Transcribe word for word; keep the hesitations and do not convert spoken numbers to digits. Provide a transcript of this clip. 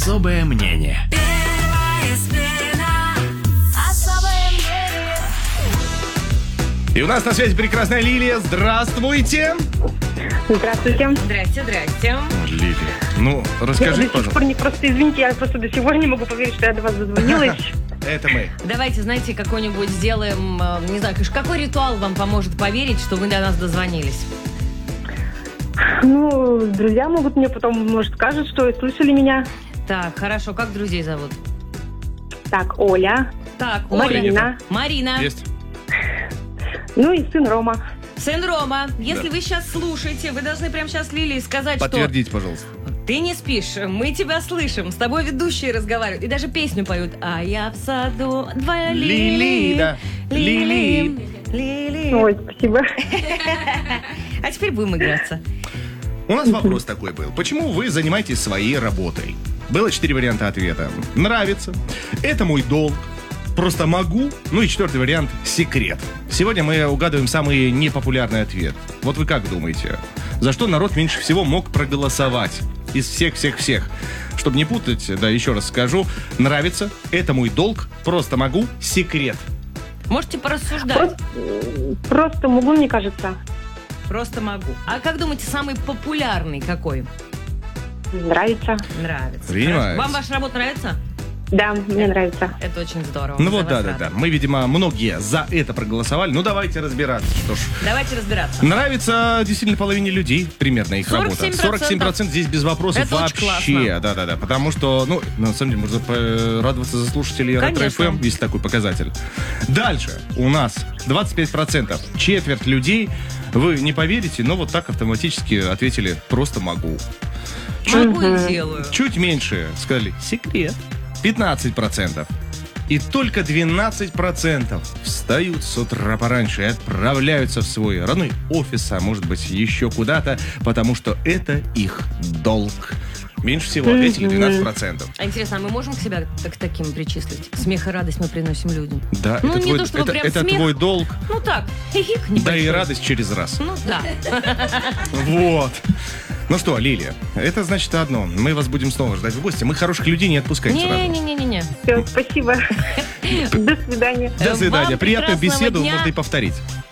Особое мнение. И у нас на связи прекрасная Лилия. Здравствуйте. Здравствуйте. Здрасте, здрасте. Лилия, ну, расскажи, я до сих пор не, просто извините, я просто до сих пор не могу поверить, что я до вас дозвонилась. Это мы. Давайте, знаете, какой-нибудь сделаем, э, не знаю, какой ритуал вам поможет поверить, что вы до нас дозвонились? Ну, друзья могут мне потом, может, скажут, что слышали меня. Так, хорошо, как друзей зовут? Так, Оля. Так, Марина. Оля. Марина. Есть. Ну и сын Рома. Сын Рома, если Да. вы сейчас слушаете, вы должны прямо сейчас Лилии сказать, Подтвердите, пожалуйста. что ты не спишь, мы тебя слышим, с тобой ведущие разговаривают, и даже песню поют. А я в саду двое Лили, лилии. да. Лили. Лили. Ой, спасибо. А теперь будем играться. У нас вопрос такой был. Почему вы занимаетесь своей работой? Было четыре варианта ответа. Нравится. Это мой долг. Просто могу. Ну и четвертый вариант – секрет. Сегодня мы угадываем самый непопулярный ответ. Вот вы как думаете? За что народ меньше всего мог проголосовать? Из всех-всех-всех. Чтобы не путать, да, еще раз скажу. Нравится. Это мой долг. Просто могу. Секрет. Можете порассуждать. Просто, просто могу, мне кажется. Просто могу. А как думаете, самый популярный какой? Нравится. Нравится. Принимается. Хорошо. Вам ваша работа нравится? Да, мне нравится. Это очень здорово. Ну Мы вот, за вас да-да-да. рады. Мы, видимо, многие за это проголосовали. Ну давайте разбираться. Что ж. Давайте разбираться. Нравится действительно половине людей примерно их сорок работа. семь процентов. сорок семь процентов здесь без вопросов Это очень вообще. классно. Да-да-да. Потому что, ну, на самом деле, можно радоваться за слушателей Конечно. Ретро-эф эм, если такой показатель. Дальше у нас двадцать пять процентов. Четверть людей, вы не поверите, но вот так автоматически ответили «просто могу». Могу и делаю. Чуть меньше сказали «секрет». пятнадцать процентов. И только двенадцать процентов встают с утра пораньше и отправляются в свой родной офис, а может быть еще куда-то, потому что это их долг. Меньше всего ответили двенадцать процентов. А интересно, а мы можем к себя к таким причислить? Смех и радость мы приносим людям. Да, Ну, это, не твой, то чтобы это, прям это смех. твой долг. Ну так, хихик Да небольшой. и радость через раз. Ну да. Вот. Ну что, Лилия, это значит одно. Мы вас будем снова ждать в гости. Мы хороших людей не отпускаем сразу. Не-не-не-не-не. Все, спасибо. До свидания. До свидания. Вам Приятную прекрасного беседу дня. можно и повторить.